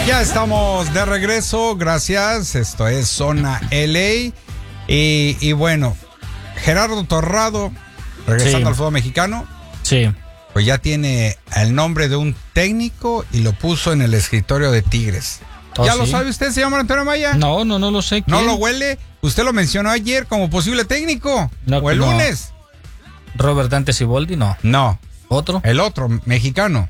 Ya estamos de regreso, gracias. Esto es Zona LA. Y bueno, Gerardo Torrado, regresando al fútbol mexicano. Sí. Pues ya tiene el nombre de un técnico y lo puso en el escritorio de Tigres. ¿Ya lo sabe usted, señor Antonio Maya? No lo sé. ¿Quién? ¿No lo huele? Usted lo mencionó ayer como posible técnico. No, o el lunes. Robert Dante Siboldi, no. No. ¿Otro? El otro, mexicano.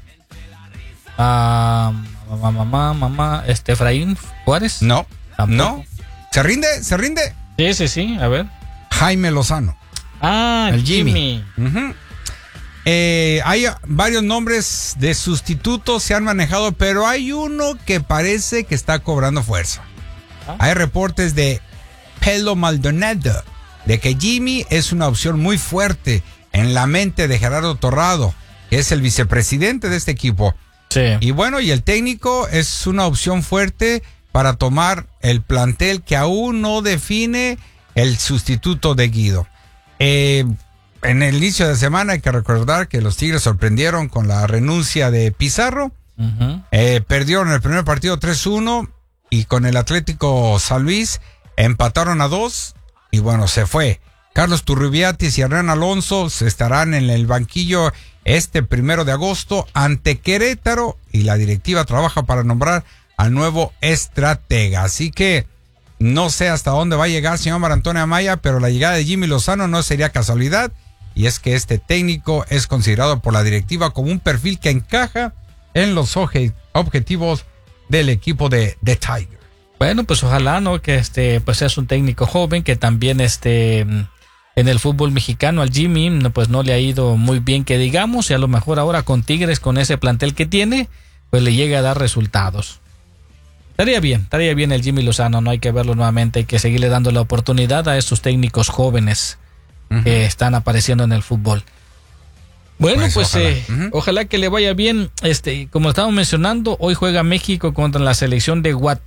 Efraín Juárez. No. ¿Tampoco? No. ¿Se rinde? Sí, a ver. Jaime Lozano. El Jimmy. Uh-huh. Hay varios nombres de sustitutos, se han manejado, pero hay uno que parece que está cobrando fuerza. Hay reportes de Pelo Maldonado de que Jimmy es una opción muy fuerte en la mente de Gerardo Torrado, que es el vicepresidente de este equipo. Sí. Y bueno, y el técnico es una opción fuerte para tomar el plantel que aún no define el sustituto de Guido. En el inicio de semana hay que recordar que los Tigres sorprendieron con la renuncia de Pizarro. Uh-huh. Perdieron el primer partido 3-1 y con el Atlético San Luis empataron a 2 y bueno, se fue. Carlos Turrubiatis y Hernán Alonso se estarán en el banquillo este 1 de agosto ante Querétaro y la directiva trabaja para nombrar al nuevo estratega. Así que no sé hasta dónde va a llegar señor Mar Antonio Amaya, pero la llegada de Jimmy Lozano no sería casualidad. Y es que este técnico es considerado por la directiva como un perfil que encaja en los objetivos del equipo de Tiger. Bueno, pues ojalá, ¿no? Que pues seas un técnico joven que también en el fútbol mexicano al Jimmy pues no le ha ido muy bien que digamos, y a lo mejor ahora con Tigres, con ese plantel que tiene, pues le llega a dar resultados. Estaría bien el Jimmy Lozano, no hay que verlo nuevamente, hay que seguirle dando la oportunidad a estos técnicos jóvenes que están apareciendo en el fútbol. Bueno, pues ojalá que le vaya bien. Como estamos mencionando, hoy juega México contra la selección de Guatemala.